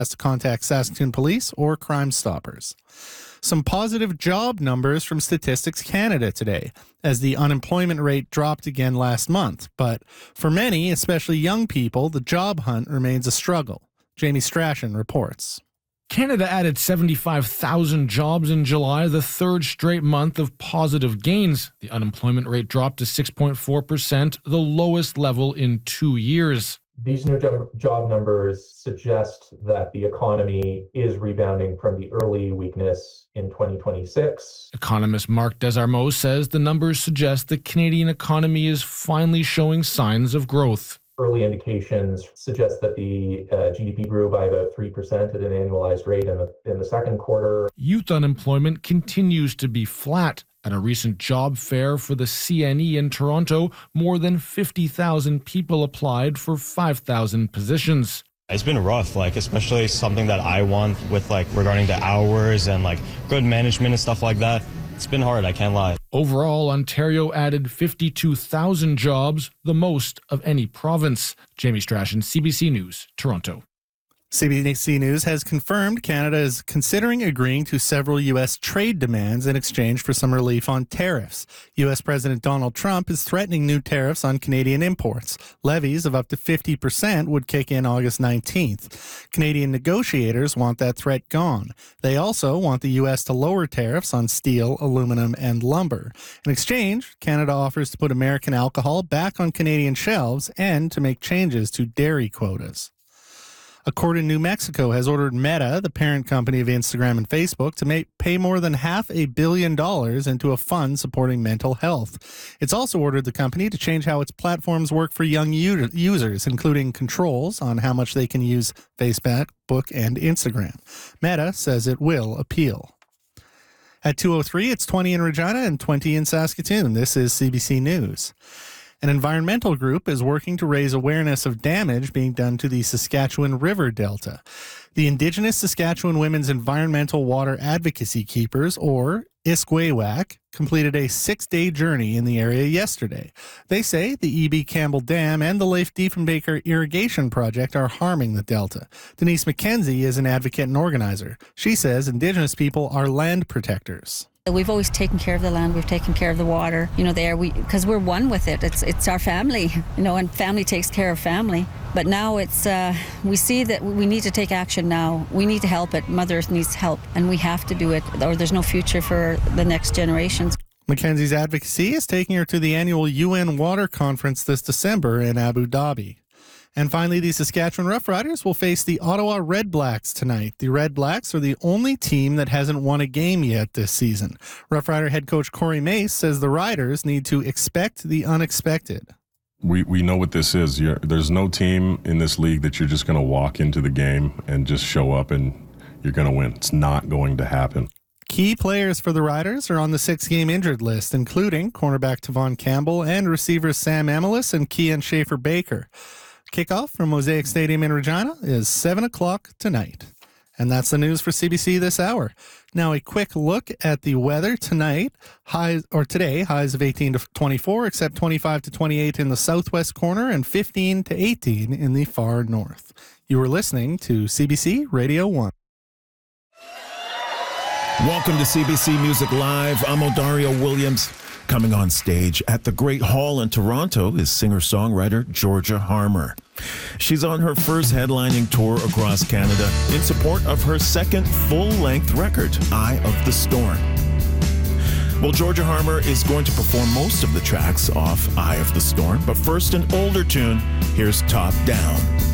has to contact Saskatoon Police or Crime Stoppers. Some positive job numbers from Statistics Canada today, as the unemployment rate dropped again last month. But for many, especially young people, the job hunt remains a struggle. Jamie Strachan reports. Canada added 75,000 jobs in July, the third straight month of positive gains. The unemployment rate dropped to 6.4%, the lowest level in 2 years. These new job numbers suggest that the economy is rebounding from the early weakness in 2026. Economist Mark Desarmeaux says the numbers suggest the Canadian economy is finally showing signs of growth. Early indications suggest that the GDP grew by about 3% at an annualized rate in the second quarter. Youth unemployment continues to be flat. At a recent job fair for the CNE in Toronto, more than 50,000 people applied for 5,000 positions. It's been rough, especially something that I want with regarding the hours and good management and stuff like that. It's been hard, I can't lie. Overall, Ontario added 52,000 jobs, the most of any province. Jamie Strachan, CBC News, Toronto. CBC News has confirmed Canada is considering agreeing to several U.S. trade demands in exchange for some relief on tariffs. U.S. President Donald Trump is threatening new tariffs on Canadian imports. Levies of up to 50% would kick in August 19th. Canadian negotiators want that threat gone. They also want the U.S. to lower tariffs on steel, aluminum, and lumber. In exchange, Canada offers to put American alcohol back on Canadian shelves and to make changes to dairy quotas. A court in New Mexico has ordered Meta, the parent company of Instagram and Facebook, to pay more than $500 million into a fund supporting mental health. It's also ordered the company to change how its platforms work for young users, including controls on how much they can use Facebook and Instagram. Meta says it will appeal. At 2:03, it's 20 in Regina and 20 in Saskatoon. This is CBC News. An environmental group is working to raise awareness of damage being done to the Saskatchewan River Delta. The Indigenous Saskatchewan Women's Environmental Water Advocacy Keepers, or ISKWAWAK, completed a 6-day journey in the area yesterday. They say the E.B. Campbell Dam and the Leif Diefenbaker Irrigation Project are harming the Delta. Denise McKenzie is an advocate and organizer. She says Indigenous people are land protectors. We've always taken care of the land, we've taken care of the water, because we're one with it. It's our family, and family takes care of family. But now we see that we need to take action now. We need to help it. Mother Earth needs help, and we have to do it, or there's no future for the next generations. Mackenzie's advocacy is taking her to the annual UN Water Conference this December in Abu Dhabi. And finally, the Saskatchewan Roughriders will face the Ottawa Red Blacks tonight. The Red Blacks are the only team that hasn't won a game yet this season. Roughrider head coach Corey Mace says the Riders need to expect the unexpected. We know what this is. There's no team in this league that you're just going to walk into the game and just show up and you're going to win. It's not going to happen. Key players for the Riders are on the 6-game injured list, including cornerback Tavon Campbell and receivers Sam Amelis and Kian Schaefer-Baker. Kickoff from Mosaic Stadium in Regina is 7 o'clock tonight. And that's the news for CBC this hour. Now a quick look at the weather tonight. Today, highs of 18 to 24, except 25 to 28 in the southwest corner and 15 to 18 in the far north. You are listening to CBC Radio 1. Welcome to CBC Music Live. I'm Odario Williams. Coming on stage at the Great Hall in Toronto is singer-songwriter Georgia Harmer. She's on her first headlining tour across Canada in support of her second full-length record, Eye of the Storm. Well, Georgia Harmer is going to perform most of the tracks off Eye of the Storm, but first an older tune. Here's Top Down.